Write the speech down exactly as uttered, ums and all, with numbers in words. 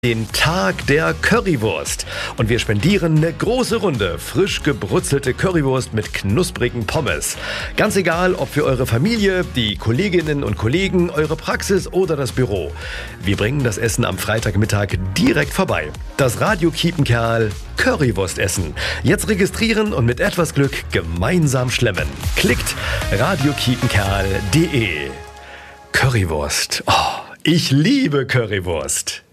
Den Tag der Currywurst. Und wir spendieren eine große Runde frisch gebrutzelte Currywurst mit knusprigen Pommes. Ganz egal, ob für eure Familie, die Kolleginnen und Kollegen, eure Praxis oder das Büro. Wir bringen das Essen am Freitagmittag direkt vorbei. Das Radio Kiepenkerl Currywurstessen. Jetzt registrieren und mit etwas Glück gemeinsam schlemmen. Klickt radio kiepenkerl punkt de. Currywurst. Oh, ich liebe Currywurst.